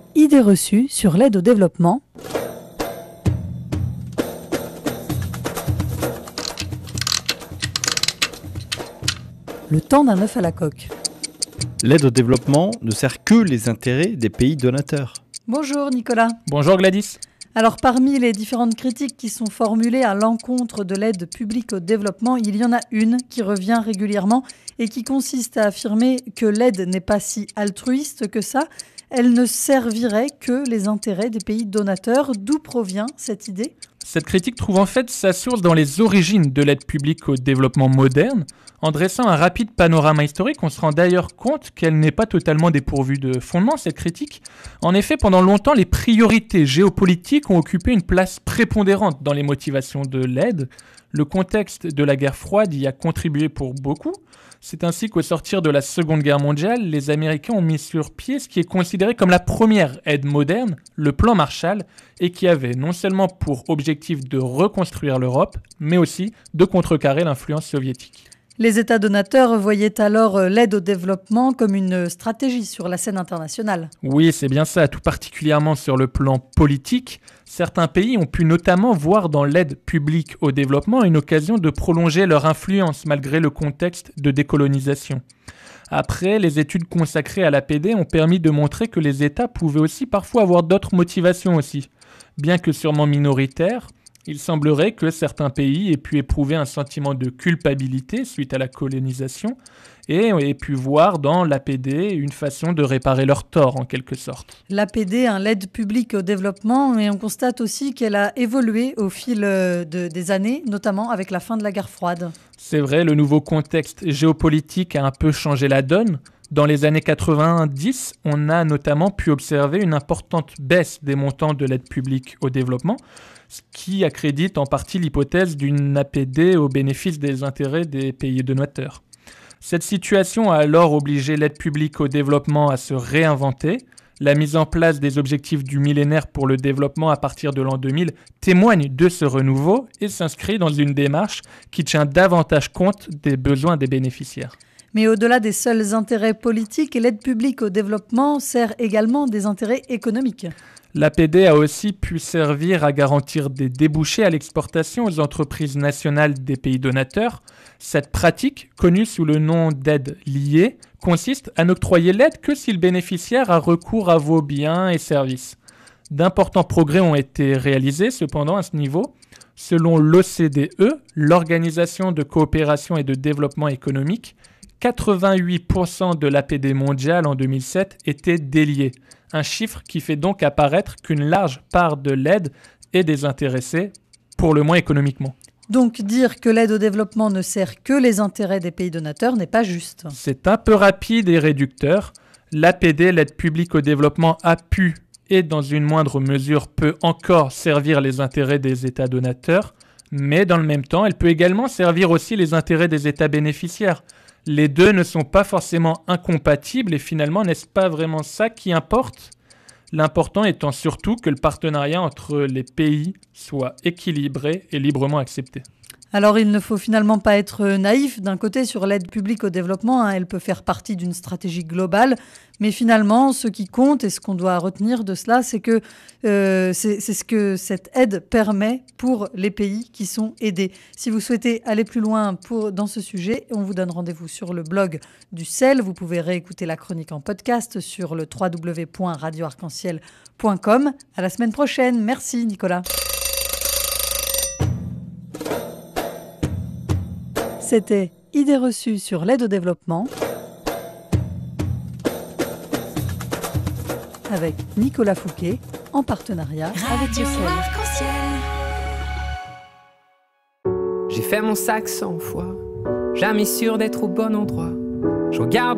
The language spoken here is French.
Idées reçues sur l'aide au développement. Le temps d'un œuf à la coque. L'aide au développement ne sert que les intérêts des pays donateurs. Bonjour Nicolas. Bonjour Gladys. Alors parmi les différentes critiques qui sont formulées à l'encontre de l'aide publique au développement, il y en a une qui revient régulièrement et qui consiste à affirmer que l'aide n'est pas si altruiste que ça. Elle ne servirait que les intérêts des pays donateurs. D'où provient cette idée ? Cette critique trouve en fait sa source dans les origines de l'aide publique au développement moderne. En dressant un rapide panorama historique, on se rend d'ailleurs compte qu'elle n'est pas totalement dépourvue de fondement, cette critique. En effet, pendant longtemps, les priorités géopolitiques ont occupé une place prépondérante dans les motivations de l'aide. Le contexte de la guerre froide y a contribué pour beaucoup. C'est ainsi qu'au sortir de la Seconde Guerre mondiale, les Américains ont mis sur pied ce qui est considéré comme la première aide moderne, le plan Marshall, et qui avait non seulement pour objectif de reconstruire l'Europe, mais aussi de contrecarrer l'influence soviétique. Les États donateurs voyaient alors l'aide au développement comme une stratégie sur la scène internationale. Oui, c'est bien ça, tout particulièrement sur le plan politique. Certains pays ont pu notamment voir dans l'aide publique au développement une occasion de prolonger leur influence malgré le contexte de décolonisation. Après, les études consacrées à l'APD ont permis de montrer que les États pouvaient aussi parfois avoir d'autres motivations aussi. Bien que sûrement minoritaires, il semblerait que certains pays aient pu éprouver un sentiment de culpabilité suite à la colonisation et aient pu voir dans l'APD une façon de réparer leurs torts en quelque sorte. L'APD, l'aide publique au développement, et on constate aussi qu'elle a évolué au fil des années, notamment avec la fin de la guerre froide. C'est vrai, le nouveau contexte géopolitique a un peu changé la donne. Dans les années 90, on a notamment pu observer une importante baisse des montants de l'aide publique au développement, ce qui accrédite en partie l'hypothèse d'une APD au bénéfice des intérêts des pays donateurs. Cette situation a alors obligé l'aide publique au développement à se réinventer. La mise en place des objectifs du millénaire pour le développement à partir de l'an 2000 témoigne de ce renouveau et s'inscrit dans une démarche qui tient davantage compte des besoins des bénéficiaires. Mais au-delà des seuls intérêts politiques, l'aide publique au développement sert également des intérêts économiques. L'APD a aussi pu servir à garantir des débouchés à l'exportation aux entreprises nationales des pays donateurs. Cette pratique, connue sous le nom d'aide liée, consiste à n'octroyer l'aide que si le bénéficiaire a recours à vos biens et services. D'importants progrès ont été réalisés cependant à ce niveau. Selon l'OCDE, l'Organisation de coopération et de développement économique, 88% de l'APD mondiale en 2007 était déliée. Un chiffre qui fait donc apparaître qu'une large part de l'aide est désintéressée, pour le moins économiquement. Donc dire que l'aide au développement ne sert que les intérêts des pays donateurs n'est pas juste. C'est un peu rapide et réducteur. L'APD, l'aide publique au développement, a pu et dans une moindre mesure peut encore servir les intérêts des États donateurs, mais dans le même temps, elle peut également servir aussi les intérêts des États bénéficiaires. Les deux ne sont pas forcément incompatibles et finalement, n'est-ce pas vraiment ça qui importe ? L'important étant surtout que le partenariat entre les pays soit équilibré et librement accepté. Alors il ne faut finalement pas être naïf. D'un côté, sur l'aide publique au développement, elle peut faire partie d'une stratégie globale. Mais finalement, ce qui compte et ce qu'on doit retenir de cela, c'est que c'est ce que cette aide permet pour les pays qui sont aidés. Si vous souhaitez aller plus loin dans ce sujet, on vous donne rendez-vous sur le blog du CEL. Vous pouvez réécouter la chronique en podcast sur le www.radioarc-en-ciel.com. À la semaine prochaine. Merci Nicolas. C'était Idées reçues sur l'aide au développement avec Nicolas Fouquet en partenariat avec le CEL. J'ai fait mon sac 100 fois, jamais sûr d'être au bon endroit. Je regarde